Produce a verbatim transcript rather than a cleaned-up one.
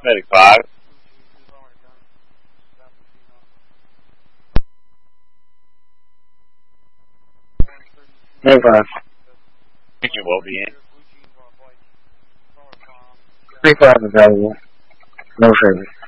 Medic five. Medic five. You will be in. three five available. No service.